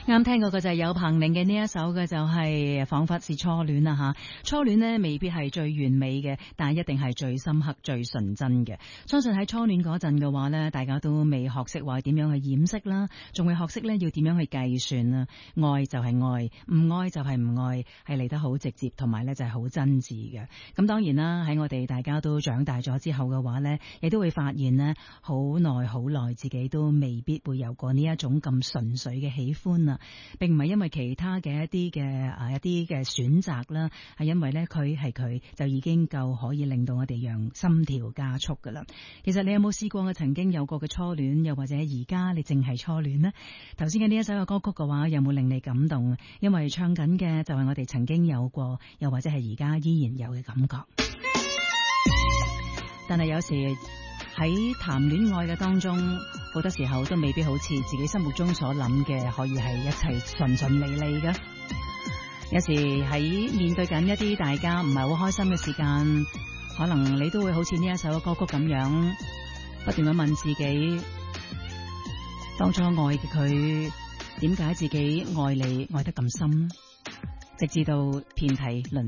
啱聽過嘅就係有彭羚嘅呢一首嘅就係仿佛是初戀啦吓，初戀呢未必係最完美嘅，但係一定係最深刻、最純真嘅。相信喺初戀嗰陣嘅話呢，大家都未學識話點樣去掩飾啦，仲未學識呢要點樣去計算啦。愛就係愛，唔愛就係唔愛，係嚟得好直接，同埋呢就係好真摯嘅。咁當然啦，喺我哋大家都長大咗之後嘅話呢，亦都會發現呢，好耐自己都未必會有過呢一種咁純粹嘅喜歡啊。並唔係因為其他嘅一啲嘅選擇啦，係因為咧佢就已經夠可以令到我哋讓心跳加速噶啦。其實你有冇試過曾經有過嘅初戀，又或者而家你淨係初戀呢？頭先嘅呢一首嘅歌曲嘅話，有冇令你感動？因為唱緊嘅就係我哋曾經有過，又或者係而家依然有嘅感覺。但係有時喺談戀愛嘅當中，好多時候都未必好似自己心目中所諗嘅，可以係一切順順利利嘅。有時喺面對緊一啲大家唔係好開心嘅時間，可能你都會好似呢一首嘅歌曲咁樣，不斷咁問自己，當初愛嘅佢，點解自己愛你愛得咁深？直至到遍體鱗